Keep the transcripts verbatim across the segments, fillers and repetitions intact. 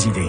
idées.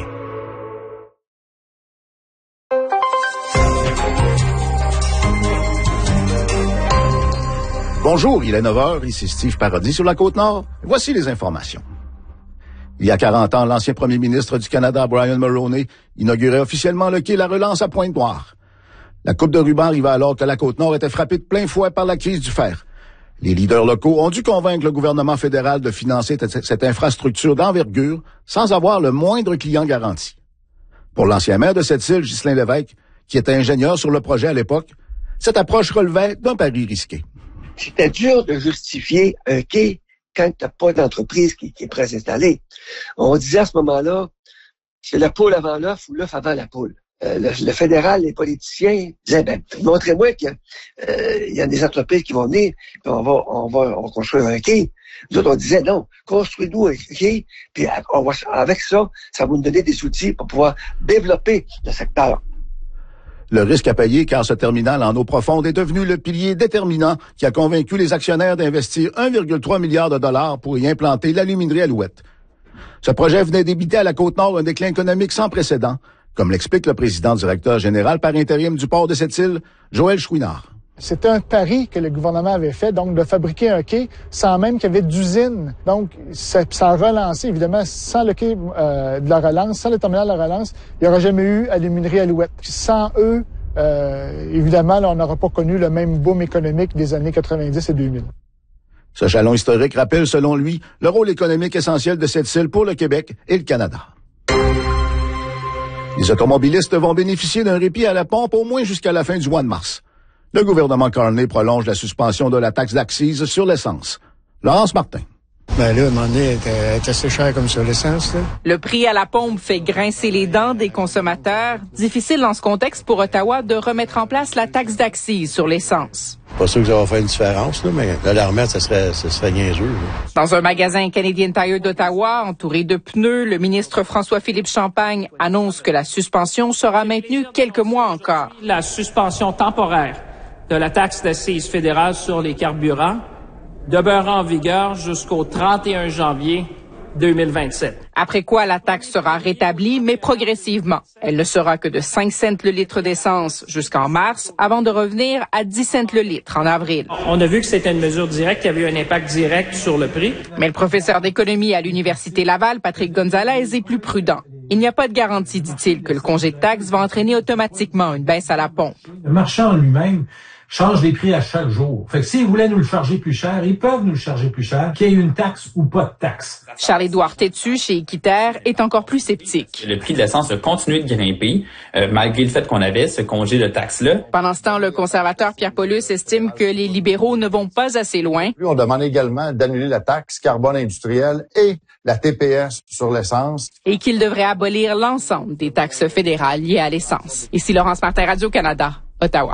Bonjour, il est neuf heures, ici Steve Paradis sur la Côte-Nord. Voici les informations. Il y a quarante ans, l'ancien premier ministre du Canada, Brian Mulroney, inaugurait officiellement le quai La Relance à Pointe-Noire. La coupe de ruban arriva alors que la Côte-Nord était frappée de plein fouet par la crise du fer. Les leaders locaux ont dû convaincre le gouvernement fédéral de financer t- cette infrastructure d'envergure sans avoir le moindre client garanti. Pour l'ancien maire de cette île, Ghislain Lévesque, qui était ingénieur sur le projet à l'époque, cette approche relevait d'un pari risqué. C'était dur de justifier un quai quand tu n'as pas d'entreprise qui, qui est prête à s'installer. On disait à ce moment-là, c'est la poule avant l'œuf ou l'œuf avant la poule. Euh, le, le fédéral, les politiciens disaient, ben, montrez-moi qu'il euh, y a des entreprises qui vont venir, puis on va, on va, on va construire un quai. Nous autres, on disait, non, construis-nous un quai, puis on va, avec ça, ça va nous donner des outils pour pouvoir développer le secteur. Le risque à payer car ce terminal en eau profonde est devenu le pilier déterminant qui a convaincu les actionnaires d'investir un virgule trois milliard de dollars pour y implanter l'aluminerie Alouette. Ce projet venait d'éviter à la Côte-Nord un déclin économique sans précédent, comme l'explique le président directeur général par intérim du port de cette île, Joël Chouinard. C'était un pari que le gouvernement avait fait, donc de fabriquer un quai sans même qu'il y avait d'usine. Donc, ça, ça a relancé, évidemment, sans le quai euh, de la relance, sans le terminal de la relance, il n'y aurait jamais eu aluminerie Alouette. Sans eux, euh, évidemment, là, on n'aurait pas connu le même boom économique des années quatre-vingt-dix et deux mille. Ce jalon historique rappelle, selon lui, le rôle économique essentiel de cette île pour le Québec et le Canada. Les automobilistes vont bénéficier d'un répit à la pompe au moins jusqu'à la fin du mois de mars. Le gouvernement Carney prolonge la suspension de la taxe d'accise sur l'essence. Laurence Martin. Ben là, à un moment donné, elle est assez chère comme sur l'essence, là. Le prix à la pompe fait grincer les dents des consommateurs. Difficile dans ce contexte pour Ottawa de remettre en place la taxe d'accise sur l'essence. Pas sûr que ça va faire une différence, là, mais là, la remettre, ça serait, ça serait niaiseux, là. Dans un magasin Canadian Tire d'Ottawa, entouré de pneus, le ministre François-Philippe Champagne annonce que la suspension sera maintenue quelques mois encore. La suspension temporaire de la taxe d'accise fédérale sur les carburants demeurera en vigueur jusqu'au trente et un janvier deux mille vingt-sept. Après quoi, la taxe sera rétablie, mais progressivement. Elle ne sera que de cinq cents le litre d'essence jusqu'en mars, avant de revenir à dix cents le litre en avril. On a vu que c'était une mesure directe qui avait eu un impact direct sur le prix. Mais le professeur d'économie à l'Université Laval, Patrick Gonzalez, est plus prudent. Il n'y a pas de garantie, dit-il, que le congé de taxe va entraîner automatiquement une baisse à la pompe. Le marchand lui-même change les prix à chaque jour. Fait que s'ils voulaient nous le charger plus cher, ils peuvent nous le charger plus cher, qu'il y ait une taxe ou pas de taxe. Charles-Édouard Tétu, chez Équiterre, est encore plus sceptique. Le prix de l'essence a continué de grimper, euh, malgré le fait qu'on avait ce congé de taxe-là. Pendant ce temps, le conservateur Pierre Paulus estime que les libéraux ne vont pas assez loin. On demande également d'annuler la taxe carbone industrielle et la T P S sur l'essence. Et qu'il devrait abolir l'ensemble des taxes fédérales liées à l'essence. Ici Laurence Martin, Radio-Canada, Ottawa.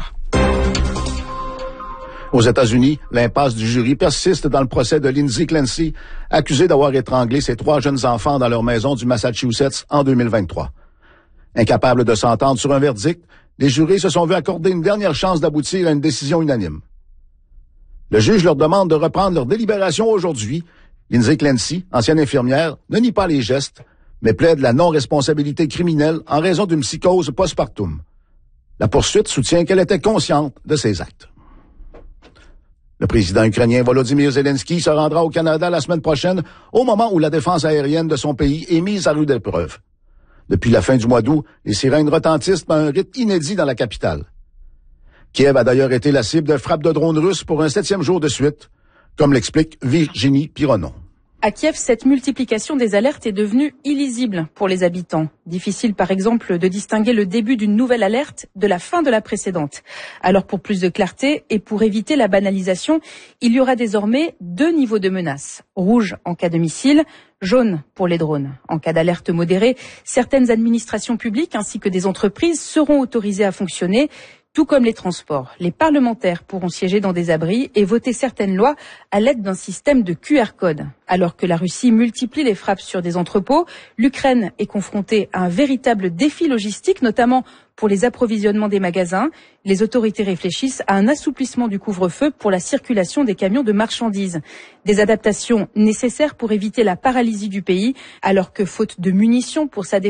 Aux États-Unis, l'impasse du jury persiste dans le procès de Lindsay Clancy, accusée d'avoir étranglé ses trois jeunes enfants dans leur maison du Massachusetts en deux mille vingt-trois. Incapables de s'entendre sur un verdict, les jurés se sont vus accorder une dernière chance d'aboutir à une décision unanime. Le juge leur demande de reprendre leur délibération aujourd'hui. Lindsay Clancy, ancienne infirmière, ne nie pas les gestes, mais plaide la non-responsabilité criminelle en raison d'une psychose postpartum. La poursuite soutient qu'elle était consciente de ses actes. Le président ukrainien Volodymyr Zelensky se rendra au Canada la semaine prochaine, au moment où la défense aérienne de son pays est mise à rude épreuve. Depuis la fin du mois d'août, les sirènes retentissent à un rythme inédit dans la capitale. Kiev a d'ailleurs été la cible de frappes de drones russes pour un septième jour de suite, comme l'explique Virginie Pironon. À Kiev, cette multiplication des alertes est devenue illisible pour les habitants. Difficile, par exemple, de distinguer le début d'une nouvelle alerte de la fin de la précédente. Alors, pour plus de clarté et pour éviter la banalisation, il y aura désormais deux niveaux de menace. Rouge en cas de missile, jaune pour les drones. En cas d'alerte modérée, certaines administrations publiques ainsi que des entreprises seront autorisées à fonctionner. Tout comme les transports, les parlementaires pourront siéger dans des abris et voter certaines lois à l'aide d'un système de Q R code. Alors que la Russie multiplie les frappes sur des entrepôts, l'Ukraine est confrontée à un véritable défi logistique, notamment pour les approvisionnements des magasins. Les autorités réfléchissent à un assouplissement du couvre-feu pour la circulation des camions de marchandises. Des adaptations nécessaires pour éviter la paralysie du pays, alors que faute de munitions pour sa défense,